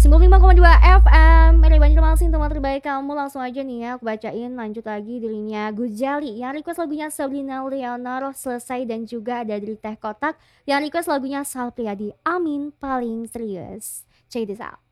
95,2 FM. Banyak terima kasih teman terbaik kamu. Langsung aja nih ya, aku bacain lanjut lagi dirinya Gujali yang request lagunya Sabrina Leonor Selesai, dan juga ada dari Teh Kotak yang request lagunya Sal Priadi Amin Paling Serius. Check this out.